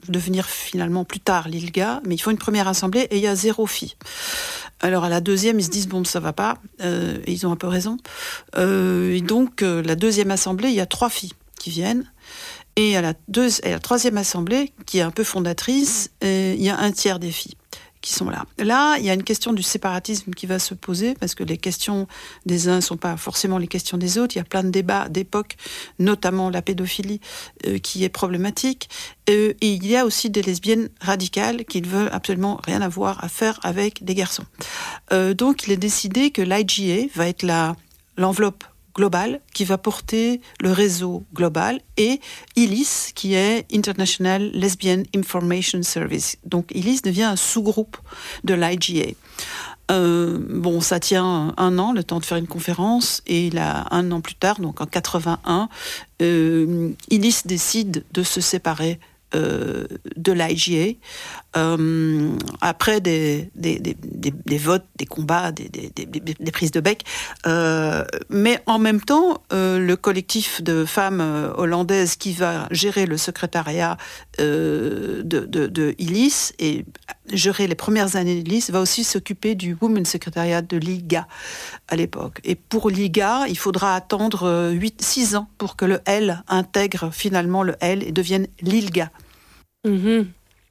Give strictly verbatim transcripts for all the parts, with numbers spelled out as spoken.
devenir finalement plus tard l'ILGA, mais ils font une première assemblée et il y a zéro fille. Alors à la deuxième, ils se disent bon, ça va pas, euh, et ils ont un peu raison. Euh, et donc euh, la deuxième assemblée, il y a trois filles qui viennent. Et à la, deux, et à la troisième assemblée, qui est un peu fondatrice, euh, il y a un tiers des filles qui sont là. Là, il y a une question du séparatisme qui va se poser, parce que les questions des uns ne sont pas forcément les questions des autres. Il y a plein de débats d'époque, notamment la pédophilie, euh, qui est problématique. Euh, et il y a aussi des lesbiennes radicales qui ne veulent absolument rien avoir à faire avec des garçons. Euh, donc, il est décidé que l'I G A va être la, l'enveloppe globale qui va porter le réseau global, et I L I S qui est International Lesbian Information Service. Donc I L I S devient un sous-groupe de l'I G A. Euh, bon, ça tient un an, le temps de faire une conférence, et là, un an plus tard, donc en quatre-vingt-un, euh, I L I S décide de se séparer euh, de l'I G A, euh, après des, des, des, des, des votes, des combats, des, des, des, des prises de bec. Euh, mais en même temps, euh, le collectif de femmes euh, hollandaises qui va gérer le secrétariat euh, de, de, de I L I S et gérer les premières années de l'I L I S va aussi s'occuper du Women's Secretariat de l'I G A à l'époque. Et pour l'I G A, il faudra attendre huit, six ans pour que le L intègre finalement le L et devienne l'I L G A. Mmh.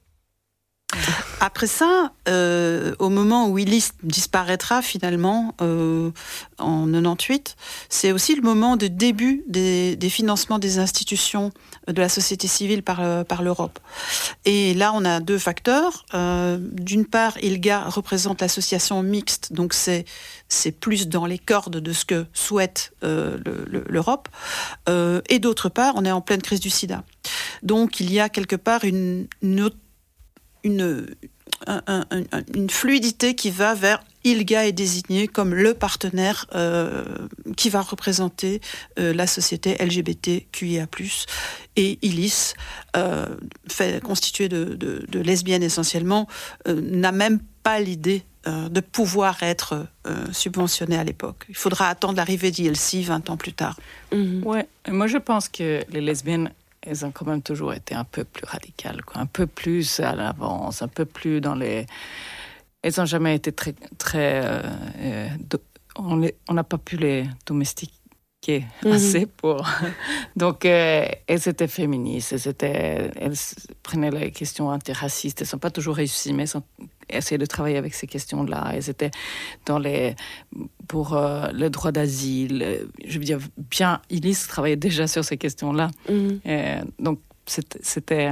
Après ça, euh, au moment où I L I S disparaîtra finalement euh, en quatre-vingt-dix-huit, c'est aussi le moment de début des, des financements des institutions de la société civile par, par l'Europe. Et là, on a deux facteurs. Euh, d'une part, I L G A représente l'association mixte, donc c'est, c'est plus dans les cordes de ce que souhaite euh, le, le, l'Europe. Euh, et d'autre part, on est en pleine crise du sida. Donc, il y a quelque part une, une autre Une, un, un, un, une fluidité qui va vers I L G A est désigné comme le partenaire euh, qui va représenter euh, la société L G B T Q I A plus, et I L I S, euh, fait, constitué de, de, de lesbiennes essentiellement, euh, n'a même pas l'idée euh, de pouvoir être euh, subventionné à l'époque. Il faudra attendre l'arrivée d'I L C vingt ans plus tard. Mmh. Ouais, moi je pense que les lesbiennes, elles ont quand même toujours été un peu plus radicales, quoi, un peu plus à l'avance, un peu plus dans les... Elles n'ont jamais été très... très euh, euh, do... On n'a pas pu les domestiquer mmh. assez pour... Donc, euh, elles étaient féministes, elles, étaient... elles prenaient les questions antiracistes, elles n'ont pas toujours réussi, mais elles ont essayé de travailler avec ces questions-là. Elles étaient dans les... pour euh, le droit d'asile. Je veux dire, bien, I L I S travaillait déjà sur ces questions-là. Mmh. Euh, donc, c'était... c'était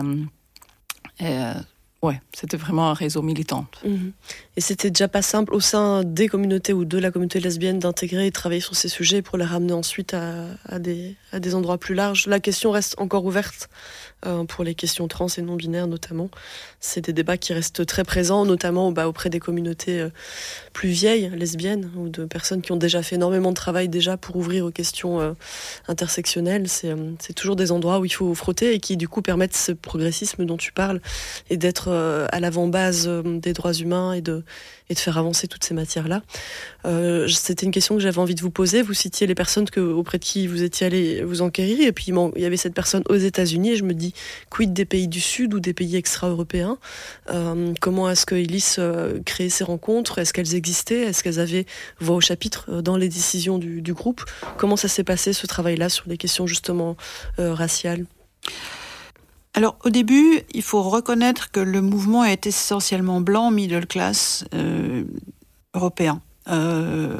euh, ouais, c'était vraiment un réseau militant. Mmh. Et c'était déjà pas simple au sein des communautés ou de la communauté lesbienne d'intégrer et de travailler sur ces sujets pour les ramener ensuite à, à, des, à des endroits plus larges. La question reste encore ouverte euh, pour les questions trans et non-binaires notamment. C'est des débats qui restent très présents, notamment bah, auprès des communautés euh, plus vieilles lesbiennes ou de personnes qui ont déjà fait énormément de travail déjà pour ouvrir aux questions euh, intersectionnelles. C'est, euh, c'est toujours des endroits où il faut frotter et qui du coup permettent ce progressisme dont tu parles et d'être euh, à l'avant-base euh, des droits humains et de et de faire avancer toutes ces matières-là. Euh, c'était une question que j'avais envie de vous poser. Vous citiez les personnes que, auprès de qui vous étiez allé vous enquérir, et puis il y avait cette personne aux États-Unis, et je me dis, quid des pays du Sud ou des pays extra-européens? euh, Comment est-ce que I L I S euh, créait ces rencontres? Est-ce qu'elles existaient? Est-ce qu'elles avaient voix au chapitre dans les décisions du, du groupe? Comment ça s'est passé, ce travail-là, sur les questions justement euh, raciales? Alors, au début, il faut reconnaître que le mouvement est essentiellement blanc, middle class, euh, européen. Euh,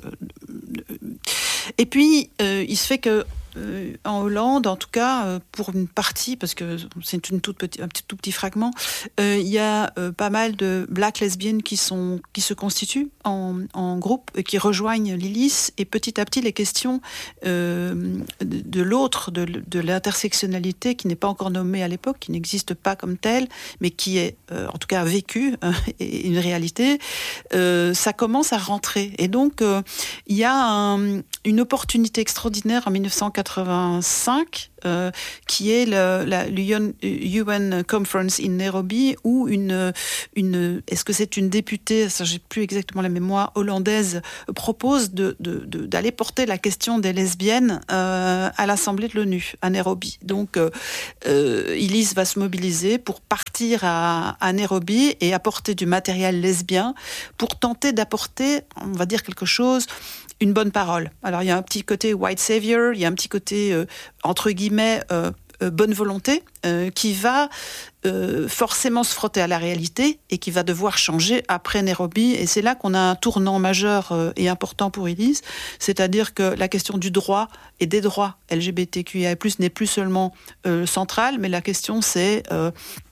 et puis, euh, il se fait que euh, en Hollande, en tout cas, euh, pour une partie, parce que c'est une toute petit, un petit, tout petit fragment, euh, il y a euh, pas mal de black lesbiennes qui, sont, qui se constituent en, en groupe, et qui rejoignent l'I L I S, et petit à petit, les questions euh, de, de l'autre, de, de l'intersectionnalité, qui n'est pas encore nommée à l'époque, qui n'existe pas comme telle, mais qui est, euh, en tout cas, vécue, euh, et une réalité, euh, ça commence à rentrer. Et donc, euh, il y a un, une opportunité extraordinaire en dix-neuf cent quatre-vingt-cinq euh, qui est le, la, le U N Conference in Nairobi, où une, une, est-ce que c'est une députée, ça j'ai plus exactement la mémoire, hollandaise, propose de, de, de, d'aller porter la question des lesbiennes euh, à l'Assemblée de l'ONU, à Nairobi. Donc, euh, euh, Elise va se mobiliser pour partir à, à Nairobi et apporter du matériel lesbien pour tenter d'apporter, on va dire quelque chose, une bonne parole. Alors, il y a un petit côté white savior, il y a un petit côté, euh, entre guillemets, euh, euh, bonne volonté, euh, qui va euh, forcément se frotter à la réalité et qui va devoir changer après Nairobi. Et c'est là qu'on a un tournant majeur euh, et important pour Elise, c'est-à-dire que la question du droit et des droits L G B T Q I A plus, n'est plus seulement euh, centrale, mais la question c'est... Euh,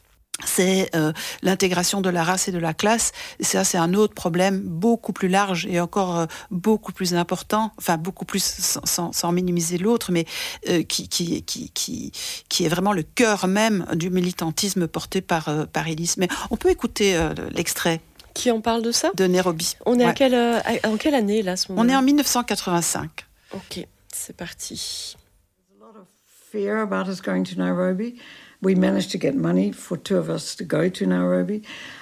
c'est euh, l'intégration de la race et de la classe. Et ça, c'est un autre problème beaucoup plus large et encore euh, beaucoup plus important, enfin beaucoup plus sans, sans, sans minimiser l'autre, mais euh, qui, qui, qui, qui, qui est vraiment le cœur même du militantisme porté par, euh, par Elise. Mais on peut écouter euh, l'extrait. Qui en parle de ça ? De Nairobi. On est ouais. à quelle, euh, à, en quelle année, là, à ce moment-là ? On est en dix-neuf cent quatre-vingt-cinq. Ok, c'est parti. There's a lot of fear about us going to Nairobi. We managed to get money for two of us to go to Nairobi.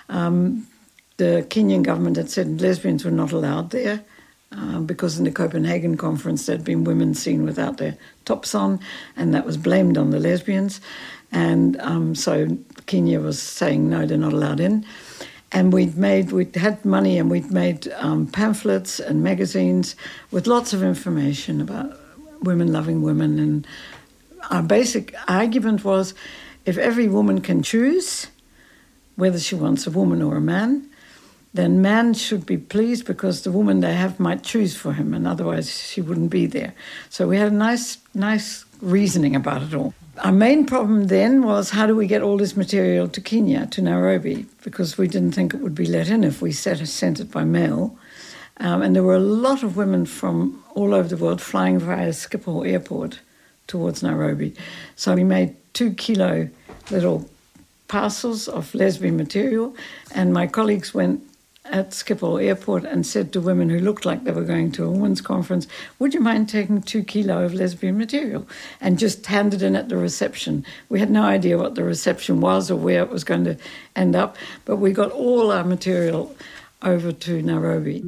Um, the Kenyan government had said lesbians were not allowed there uh, because in the Copenhagen conference there'd been women seen without their tops on, and that was blamed on the lesbians. And um, so Kenya was saying, no, they're not allowed in. And we'd made, we'd had money and we'd made um, pamphlets and magazines with lots of information about women loving women. And our basic argument was, if every woman can choose whether she wants a woman or a man, then man should be pleased because the woman they have might choose for him, and otherwise she wouldn't be there. So we had a nice, nice reasoning about it all. Our main problem then was, how do we get all this material to Kenya, to Nairobi? Because we didn't think it would be let in if we sent it by mail. Um, and there were a lot of women from all over the world flying via Schiphol Airport towards Nairobi. So we made two kilo little parcels of lesbian material, and my colleagues went at Schiphol Airport and said to women who looked like they were going to a women's conference, would you mind taking two kilo of lesbian material? And just handed in at the reception. We had no idea what the reception was or where it was going to end up, but we got all our material over to Nairobi.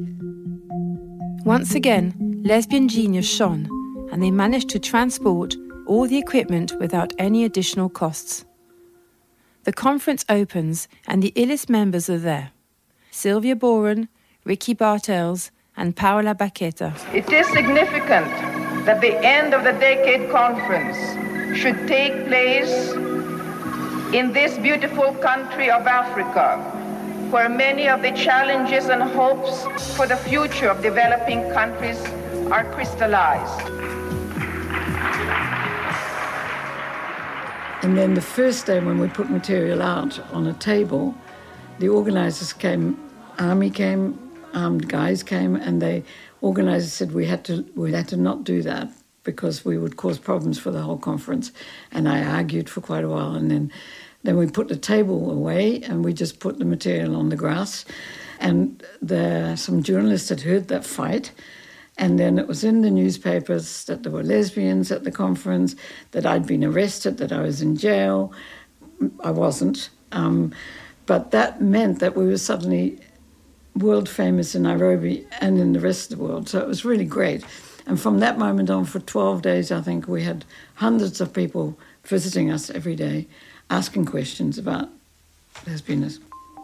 Once again, lesbian genius shone, and they managed to transport all the equipment without any additional costs. The conference opens and the Illis members are there. Sylvia Boren, Ricky Bartels and Paola Baqueta. It is significant that the end of the decade conference should take place in this beautiful country of Africa, where many of the challenges and hopes for the future of developing countries are crystallized. And then the first day when we put material out on a table, the organisers came, army came, armed guys came, and the organisers said we had to we had to not do that because we would cause problems for the whole conference. And I argued for quite a while, and then then we put the table away and we just put the material on the grass. And the, some journalists had heard that fight. And then it was in the newspapers that there were lesbians at the conference, that I'd been arrested, that I was in jail. I wasn't. Um, but that meant that we were suddenly world famous in Nairobi and in the rest of the world. So it was really great. And from that moment on, for twelve days, I think we had hundreds of people visiting us every day, asking questions about lesbianism.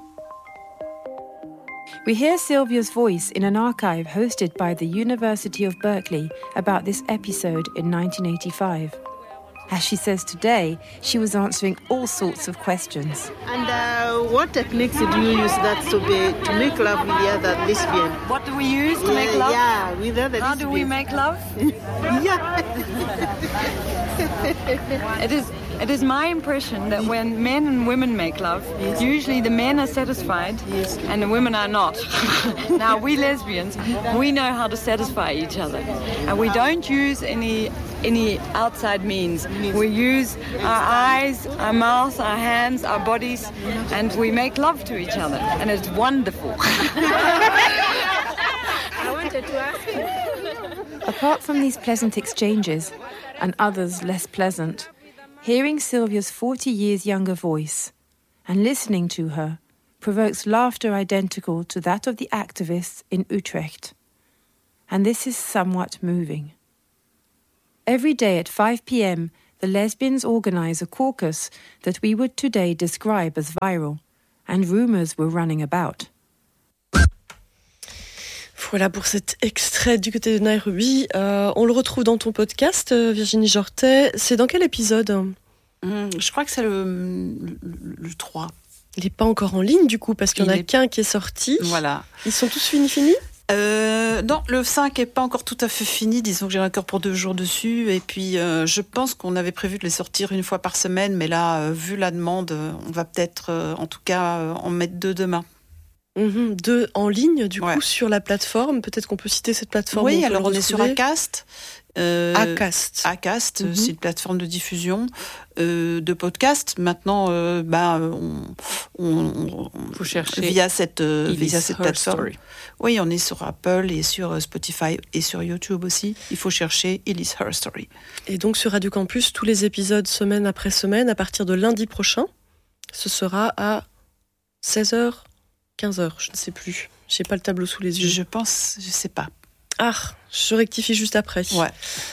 We hear Sylvia's voice in an archive hosted by the University of Berkeley about this episode in nineteen eighty-five. As she says today, she was answering all sorts of questions. And uh, what techniques did you use that to be to make love with the other lesbian? What do we use to yeah, make love? Yeah, with other How lesbians. do we make love? Yeah. It is it is my impression that when men and women make love, yes. usually the men are satisfied yes. and the women are not. Now, we lesbians, we know how to satisfy each other. And we don't use any any outside means. We use our eyes, our mouths, our hands, our bodies, and we make love to each other. And it's wonderful. I wanted to ask you. Apart from these pleasant exchanges, and others less pleasant, hearing Sylvia's forty years younger voice and listening to her provokes laughter identical to that of the activists in Utrecht. And this is somewhat moving. Every day at five p.m, the lesbians organise a caucus that we would today describe as viral, and rumours were running about. Voilà pour cet extrait du côté de Nairobi. Euh, on le retrouve dans ton podcast, Virginie Jortet. C'est dans quel épisode ? Hum, Je crois que c'est le, le, le trois. Il n'est pas encore en ligne du coup, parce qu'il n'y en a est... qu'un qui est sorti. Voilà. Ils sont tous finis finis euh, Non, le cinq n'est pas encore tout à fait fini. Disons que j'ai encore pour deux jours dessus. Et puis, euh, je pense qu'on avait prévu de les sortir une fois par semaine. Mais là, euh, vu la demande, on va peut-être, euh, en tout cas, euh, en mettre deux demain. Mmh, deux en ligne, du ouais. coup, sur la plateforme. Peut-être qu'on peut citer cette plateforme. Oui, on alors on est sur Acast. Euh, Acast. Acast, mmh. C'est une plateforme de diffusion euh, de podcasts. Maintenant, euh, bah, on, on, on faut chercher via cette, euh, via cette plateforme. Story. Oui, on est sur Apple et sur Spotify et sur YouTube aussi. Il faut chercher Ellis Her Story. Et donc sur Radio Campus, tous les épisodes semaine après semaine, à partir de lundi prochain, ce sera à seize heures. quinze heures, je ne sais plus. J'ai pas le tableau sous les yeux. Je pense, je sais pas. Ah, je rectifie juste après. Ouais.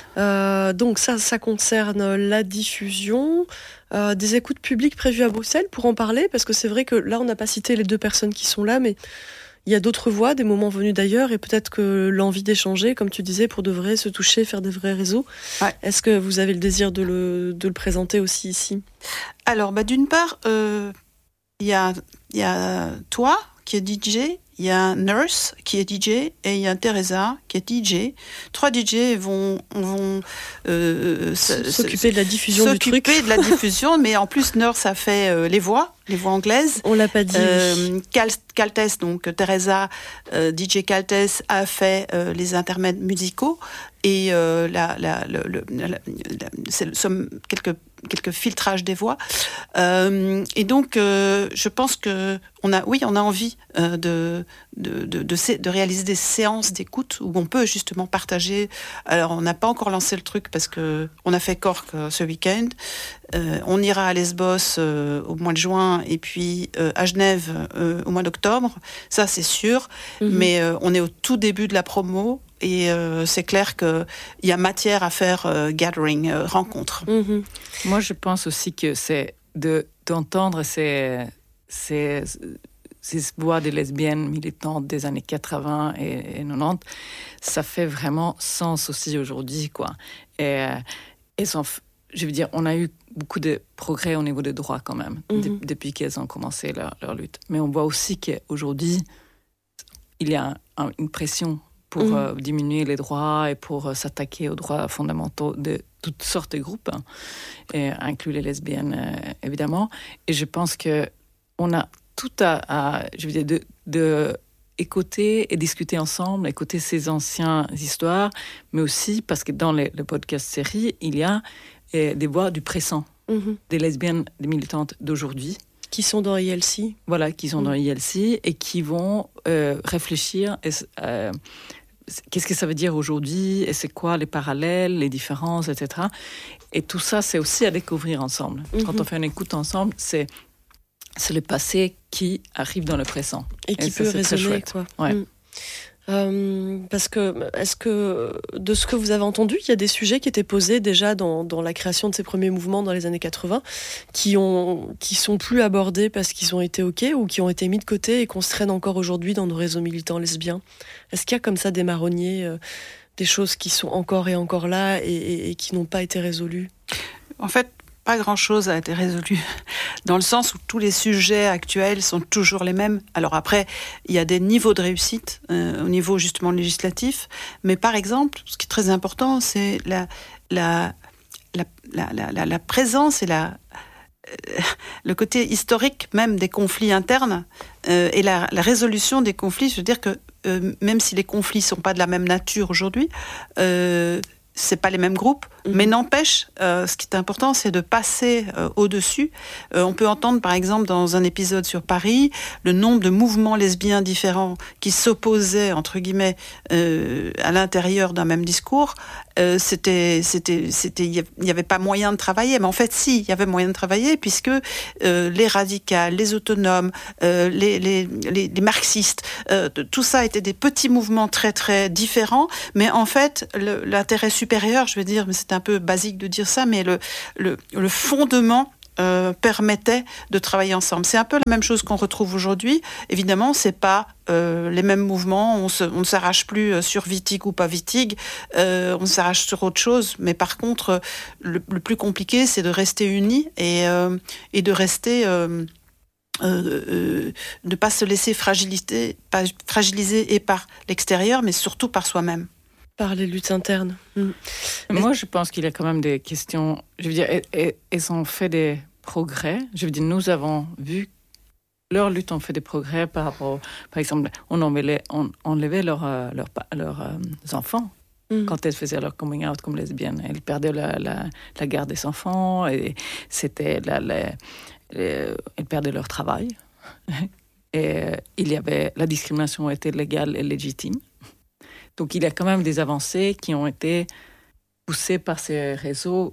Euh, donc ça, ça concerne la diffusion, euh, des écoutes publiques prévues à Bruxelles pour en parler, parce que c'est vrai que là, on n'a pas cité les deux personnes qui sont là, mais il y a d'autres voix, des moments venus d'ailleurs, et peut-être que l'envie d'échanger, comme tu disais, pour de vrai se toucher, faire des vrais réseaux. Ouais. Est-ce que vous avez le désir de le, de le présenter aussi ici ? Alors, bah, d'une part, il euh, y a, y a toi, qui est D J, il y a Nurse qui est D J et il y a Teresa qui est D J. Trois D J vont, vont euh, s'occuper de la diffusion du truc. S'occuper de la diffusion, mais en plus Nurse a fait euh, les voix, les voix anglaises. On l'a pas dit. Euh, Cal- Caltes, donc Teresa, euh, D J Caltes a fait euh, les intermèdes musicaux et euh, la, la, le, le, la, la, c'est le, somme, quelques quelques filtrages des voix. Euh, et donc, euh, je pense que on a, oui, on a envie euh, de, de, de, de, de réaliser des séances d'écoute où on peut justement partager. Alors, on n'a pas encore lancé le truc parce que on a fait Cork euh, ce week-end. Euh, on ira à Lesbos euh, au mois de juin et puis euh, à Genève euh, au mois d'octobre. Ça, c'est sûr. Mm-hmm. Mais euh, on est au tout début de la promo. Et euh, c'est clair qu'il y a matière à faire euh, gathering, euh, rencontre. Mmh. Moi, je pense aussi que c'est de, d'entendre ces, ces, ces voix des lesbiennes militantes des années quatre-vingts et, et quatre-vingt-dix, ça fait vraiment sens aussi aujourd'hui, quoi. Et, et sans, je veux dire, on a eu beaucoup de progrès au niveau des droits quand même, mmh. de, depuis qu'elles ont commencé leur, leur lutte. Mais on voit aussi qu'aujourd'hui, il y a un, une pression pour mmh. euh, diminuer les droits et pour euh, s'attaquer aux droits fondamentaux de toutes sortes de groupes, hein, et inclus les lesbiennes, euh, évidemment. Et je pense qu'on a tout à, à je veux dire, de, de écouter et discuter ensemble, écouter ces anciennes histoires, mais aussi parce que dans les, le podcast série, il y a euh, des voix du présent, mmh. des lesbiennes, des militantes d'aujourd'hui, qui sont dans I L C. Voilà, qui sont mmh. dans I L C et qui vont euh, réfléchir et, euh, qu'est-ce que ça veut dire aujourd'hui et c'est quoi les parallèles, les différences, et cetera. Et tout ça, c'est aussi à découvrir ensemble. Mmh. Quand on fait une écoute ensemble, c'est, c'est le passé qui arrive dans le présent. Et qui et peut ça, résonner, quoi. Ouais. Mmh. Euh, parce que, est-ce que, de ce que vous avez entendu, il y a des sujets qui étaient posés déjà dans, dans la création de ces premiers mouvements dans les années quatre-vingts, qui ont, qui sont plus abordés parce qu'ils ont été ok ou qui ont été mis de côté et qu'on se traîne encore aujourd'hui dans nos réseaux militants lesbiens. Est-ce qu'il y a comme ça des marronniers, euh, des choses qui sont encore et encore là et, et, et qui n'ont pas été résolues ? En fait, pas grand-chose a été résolu, dans le sens où tous les sujets actuels sont toujours les mêmes. Alors après, il y a des niveaux de réussite euh, au niveau justement législatif, mais par exemple, ce qui est très important, c'est la, la, la, la, la, la présence et la, euh, le côté historique même des conflits internes euh, et la, la résolution des conflits. Je veux dire que euh, même si les conflits ne sont pas de la même nature aujourd'hui, euh, c'est pas les mêmes groupes, Mmh. Mais n'empêche, euh, ce qui est important, c'est de passer euh, au-dessus. Euh, on peut entendre, par exemple, dans un épisode sur Paris, le nombre de mouvements lesbiens différents qui s'opposaient, entre guillemets, euh, à l'intérieur d'un même discours. Euh, c'était, c'était, c'était, il n'y avait pas moyen de travailler. Mais en fait, si, il y avait moyen de travailler, puisque euh, les radicales, les autonomes, euh, les, les, les, les marxistes, euh, tout ça était des petits mouvements très, très différents. Mais en fait, le, l'intérêt supérieur, je veux dire, mais c'est un peu basique de dire ça, mais le, le, le fondement euh, permettait de travailler ensemble. C'est un peu la même chose qu'on retrouve aujourd'hui. Évidemment, c'est pas euh, les mêmes mouvements. On, se, on ne s'arrache plus sur Wittig ou pas Wittig. Euh, on s'arrache sur autre chose. Mais par contre, le, le plus compliqué, c'est de rester unis et, euh, et de rester... Euh, Euh, euh, ne pas se laisser fragiliser, pas fragiliser et par l'extérieur, mais surtout par soi-même. Par les luttes internes. Mmh. Moi, je pense qu'il y a quand même des questions. Je veux dire, elles, elles ont fait des progrès. Je veux dire, nous avons vu leur lutte ont fait des progrès par rapport, par exemple, on enlevait, on enlevait leurs leur, leur, leur, euh, enfants. Mmh. Quand elles faisaient leur coming out comme lesbiennes, elles perdaient la, la, la garde des enfants et c'était la, la elles perdaient leur travail. Et il y avait, la discrimination était légale et légitime. Donc il y a quand même des avancées qui ont été poussées par ces réseaux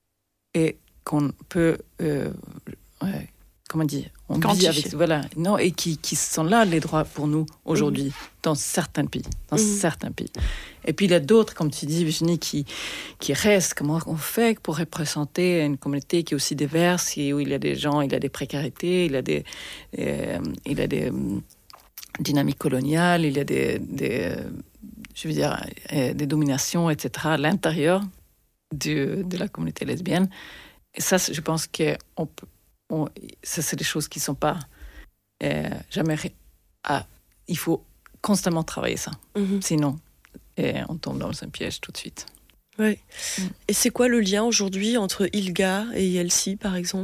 et qu'on peut, euh, ouais, comment dire, on vit avec, voilà, non, et qui, qui sont là les droits pour nous aujourd'hui, mmh. dans certains pays, dans mmh. certains pays. Et puis il y a d'autres, comme tu dis, Virginie, qui, qui restent. Comment on fait pour représenter une communauté qui est aussi diverse, et où il y a des gens, il y a des précarités, il y a des, euh, il y a des euh, dynamiques coloniales, il y a des, des euh, je veux dire, euh, des dominations, et cetera, à l'intérieur de, de la communauté lesbienne. Et ça, je pense qu'on peut On, ça, c'est des choses qui ne sont pas euh, jamais... Ré... Ah, il faut constamment travailler ça. Mm-hmm. Sinon, et on tombe dans un piège tout de suite. Oui. Mm. Et c'est quoi le lien aujourd'hui entre ILGA et I L C, par exemple ?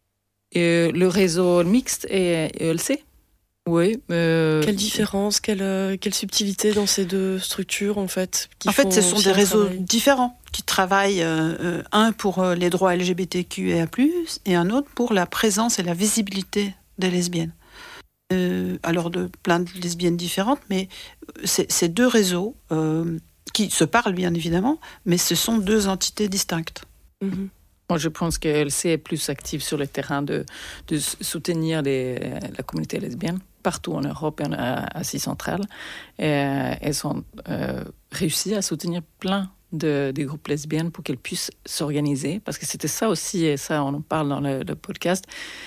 et Le réseau mixte et I L C. Oui. Euh... Quelle différence, quelle, quelle subtilité dans ces deux structures, en fait qui En fait, ce sont des réseaux travail. différents qui travaillent, euh, un pour les droits L G B T Q I A plus, et un autre pour la présence et la visibilité des lesbiennes. Euh, alors, de plein de lesbiennes différentes, mais c'est, c'est deux réseaux euh, qui se parlent, bien évidemment, mais ce sont deux entités distinctes. Mm-hmm. Moi, je pense que L C est plus active sur le terrain de, de soutenir les, la communauté lesbienne, partout en Europe et en Asie centrale. Et, elles ont euh, réussi à soutenir plein de, des groupes lesbiennes pour qu'elles puissent s'organiser. Parce que c'était ça aussi, et ça, on en parle dans le, le podcast,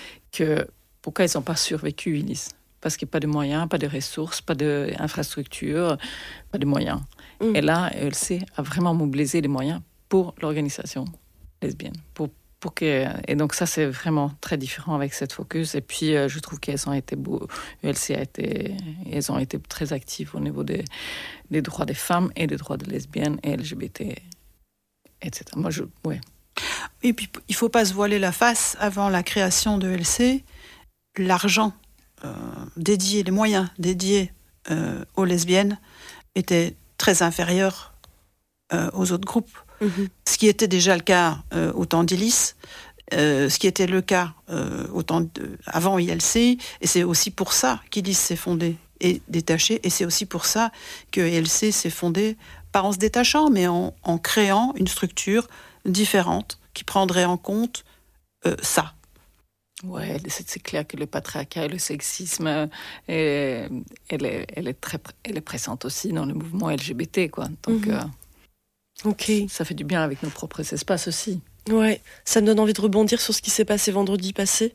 que pourquoi elles n'ont pas survécu, Ulysse ? Parce qu'il n'y a pas de moyens, pas de ressources, pas d'infrastructures, pas de moyens. Mmh. Et là, L C a vraiment mobilisé les moyens pour l'organisation lesbienne. Pour, pour que, et donc ça, c'est vraiment très différent avec cette focus. Et puis, euh, je trouve qu'elles ont été beau, L C a été, elles ont été très actives au niveau des, des droits des femmes et des droits des lesbiennes et L G B T, et cetera. Moi, je, ouais. Et puis, il ne faut pas se voiler la face. Avant la création de L C, l'argent euh, dédié, les moyens dédiés euh, aux lesbiennes étaient très inférieurs euh, aux autres groupes. Mmh. Ce qui était déjà le cas euh, au temps d'Ilis, euh, ce qui était le cas euh, au temps de, avant I L C, et c'est aussi pour ça qu'Ilis s'est fondé et détaché, et c'est aussi pour ça que I L C s'est fondé, pas en se détachant, mais en, en créant une structure différente qui prendrait en compte euh, ça. Ouais, c'est, c'est clair que le patriarcat et le sexisme, euh, elle, est, elle, est très, elle est présente aussi dans le mouvement L G B T, quoi. Donc, mmh. euh, Ok. Ça fait du bien avec nos propres espaces aussi. Ouais, ça me donne envie de rebondir sur ce qui s'est passé vendredi passé.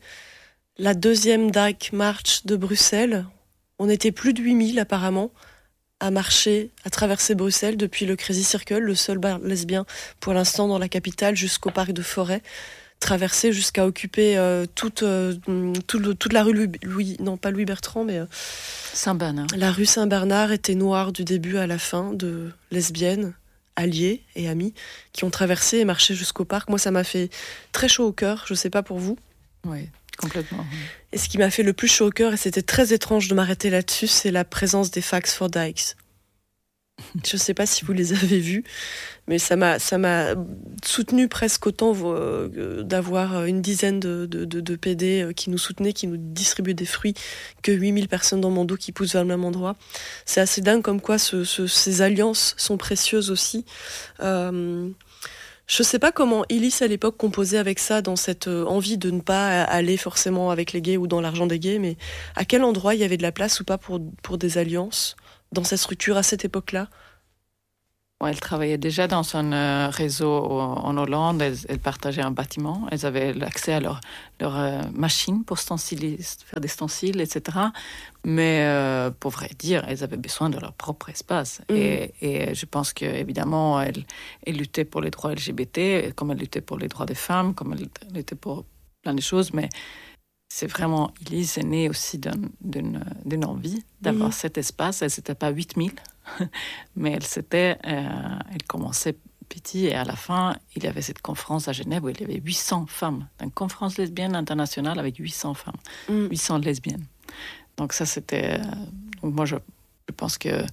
La deuxième Dyke March de Bruxelles, on était plus de huit mille apparemment à marcher, à traverser Bruxelles depuis le Crazy Circle, le seul bar lesbien pour l'instant dans la capitale, jusqu'au parc de Forêt, traverser jusqu'à occuper euh, toute, euh, toute, toute la rue Louis, Louis, non pas Louis Bertrand, mais euh, Saint-Bernard. La rue Saint-Bernard était noire du début à la fin, de lesbiennes, alliés et amis, qui ont traversé et marché jusqu'au parc. Moi, ça m'a fait très chaud au cœur, je sais pas pour vous. Oui, complètement. Et ce qui m'a fait le plus chaud au cœur, et c'était très étrange de m'arrêter là-dessus, c'est la présence des Facts for Dykes. Je ne sais pas si vous les avez vus, mais ça m'a, ça m'a soutenu presque autant euh, d'avoir une dizaine de, de, de, de P D qui nous soutenaient, qui nous distribuaient des fruits, que huit mille personnes dans mon dos qui poussent vers le même endroit. C'est assez dingue comme quoi ce, ce, ces alliances sont précieuses aussi. Euh, je ne sais pas comment Illis à l'époque composait avec ça, dans cette envie de ne pas aller forcément avec les gays ou dans l'argent des gays, mais à quel endroit il y avait de la place ou pas pour, pour des alliances dans cette structure à cette époque-là? Elle travaillait déjà dans un euh, réseau en Hollande. Elles, elles partageaient un bâtiment. Elles avaient l'accès à leur, leur euh, machine pour faire des stenciles, et cetera. Mais euh, pour vrai dire, elles avaient besoin de leur propre espace. Mmh. Et, et je pense qu'évidemment, elles, elles luttaient pour les droits L G B T, comme elles luttaient pour les droits des femmes, comme elles luttaient pour plein de choses. Mais c'est vraiment, Illis est née aussi d'une, d'une, d'une envie d'avoir mmh. cet espace. Elles n'étaient pas huit mille, mais elles, étaient, euh, elles commençaient petit, et à la fin, il y avait cette conférence à Genève où il y avait huit cents femmes. Une conférence lesbienne internationale avec huit cents femmes, mmh. huit cents lesbiennes. Donc ça, c'était... Euh, donc moi, je, je pense que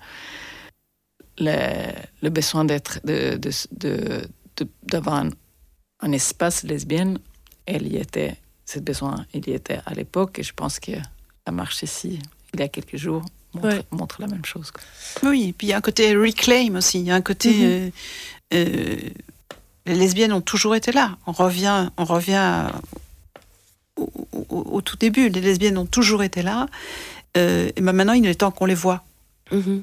le, le besoin d'être, de, de, de, de, d'avoir un, un espace lesbienne, elle y était... Ce besoin, il y était à l'époque, et je pense que la marche ici, il y a quelques jours, montre, ouais. montre la même chose. Quoi. Oui, et puis il y a un côté reclaim aussi, il y a un côté... Mm-hmm. euh, euh, les lesbiennes ont toujours été là. On revient, on revient au, au, au tout début, les lesbiennes ont toujours été là, euh, et ben maintenant il est temps qu'on les voit. Mm-hmm.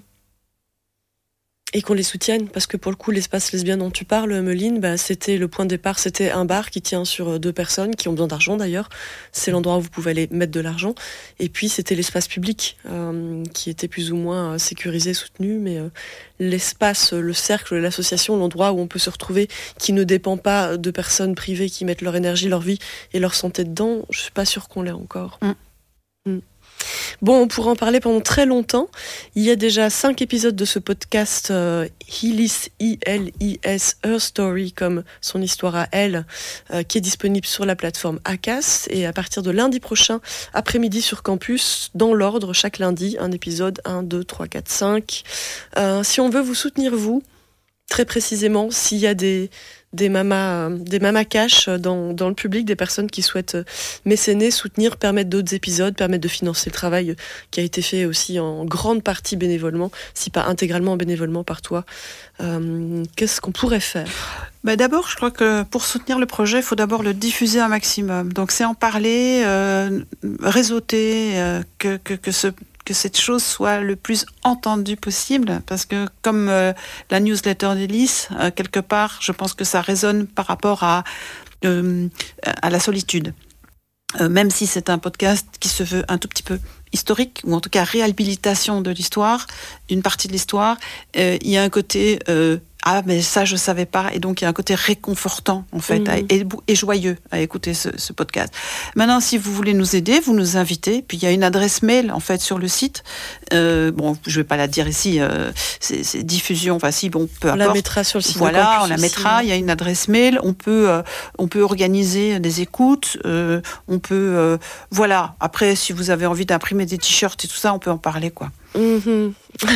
Et qu'on les soutienne, parce que pour le coup, l'espace lesbien dont tu parles, Meline, bah, c'était le point de départ, c'était un bar qui tient sur deux personnes, qui ont besoin d'argent d'ailleurs. C'est l'endroit où vous pouvez aller mettre de l'argent. Et puis, c'était l'espace public, euh, qui était plus ou moins sécurisé, soutenu, mais euh, l'espace, le cercle, l'association, l'endroit où on peut se retrouver, qui ne dépend pas de personnes privées qui mettent leur énergie, leur vie et leur santé dedans, je suis pas sûre qu'on l'ait encore. Mm. Mm. Bon, on pourra en parler pendant très longtemps. Il y a déjà cinq épisodes de ce podcast euh, Illis, I L I S, Her Story, comme son histoire à elle, euh, qui est disponible sur la plateforme Acast. Et à partir de lundi prochain, après-midi sur Campus, dans l'ordre, chaque lundi, un épisode, un, deux, trois, quatre, cinq. Euh, si on veut vous soutenir, vous, très précisément, s'il y a des... des mamas, des mamas cash dans, dans le public, des personnes qui souhaitent mécéner, soutenir, permettre d'autres épisodes, permettre de financer le travail qui a été fait aussi en grande partie bénévolement, si pas intégralement bénévolement par toi. Euh, qu'est-ce qu'on pourrait faire ? Bah d'abord, je crois que pour soutenir le projet, il faut d'abord le diffuser un maximum. Donc c'est en parler, euh, réseauter, euh, que, que, que ce... que cette chose soit le plus entendue possible, parce que comme euh, la newsletter d'Illis, euh, quelque part, je pense que ça résonne par rapport à, euh, à la solitude. Euh, même si c'est un podcast qui se veut un tout petit peu historique, ou en tout cas réhabilitation de l'histoire, d'une partie de l'histoire, euh, il y a un côté... Euh, ah, mais ça, je savais pas. Et donc, il y a un côté réconfortant, en fait, mmh. à, et, et joyeux à écouter ce, ce podcast. Maintenant, si vous voulez nous aider, vous nous invitez. Puis, il y a une adresse mail, en fait, sur le site. Euh, bon, je vais pas la dire ici. Euh, c'est, c'est diffusion. Enfin, si, bon, peu importe. On la mettra sur le site. Voilà, on la mettra. Il y a une adresse mail. On peut, euh, on peut organiser des écoutes. Euh, on peut, euh, voilà. Après, si vous avez envie d'imprimer des t-shirts et tout ça, on peut en parler, quoi. Mmh.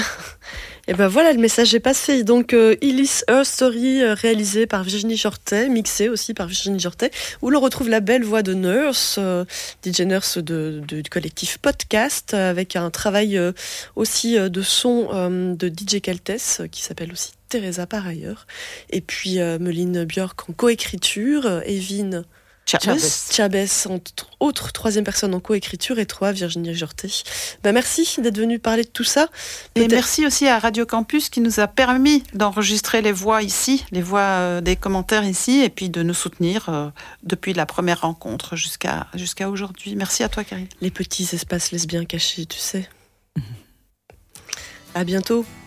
Et ben voilà, le message est passé. Donc, euh, Illis, Her Story, euh, réalisé par Virginie Jortet, mixé aussi par Virginie Jortet, où l'on retrouve la belle voix de Nurse, euh, D J Nurse de, de, du collectif Podcast, avec un travail euh, aussi euh, de son euh, de D J Caltès, euh, qui s'appelle aussi Teresa par ailleurs. Et puis, euh, Meline Björk en coécriture, euh, Evin Chabès. Chabès, entre autres, troisième personne en coécriture, et toi, Virginie Jortet. Ben merci d'être venue parler de tout ça. Peut-être... Et merci aussi à Radio Campus qui nous a permis d'enregistrer les voix ici, les voix euh, des commentaires ici, et puis de nous soutenir euh, depuis la première rencontre jusqu'à, jusqu'à aujourd'hui. Merci à toi, Karine. Les petits espaces lesbiens cachés, tu sais. Mmh. À bientôt.